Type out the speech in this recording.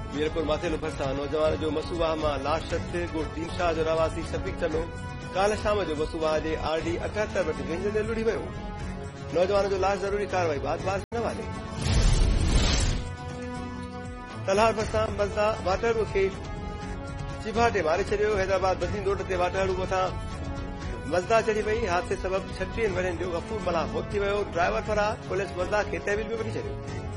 मीरपुर माथेलो भरिसां नौजवान जो मसूवाह मां लाश ॻोठ तीनशाह जो रवासी शफ़ीक चलो काल्ह शाम जो मसूवाह जे RD 78 वटि गंज लुड़ी वियो। नौजवान जो लाश ज़रूरी कार्रवाई बाद बाज़ न वाले। तलहार भरिसां मज़दा वाटड़ू खे चिभाटे मारे छॾियो। हैदराबाद बदीन रोड ते वाटड़ू मथां मज़दा चढ़ी वई। हादसे सबबि 36 वरनि जो गफ़ूर मल्हा मौत थी वियो। ड्राइवर फरार। पुलिस मज़दा खे तहवील में वठी छॾियो।